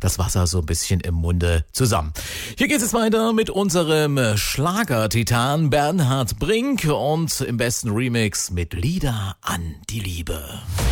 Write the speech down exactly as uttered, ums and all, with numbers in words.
das Wasser so ein bisschen im Munde zusammen. Hier geht es weiter mit unserem Schlager-Titan Bernhard Brink und im besten Remix mit Lieder an die Liebe.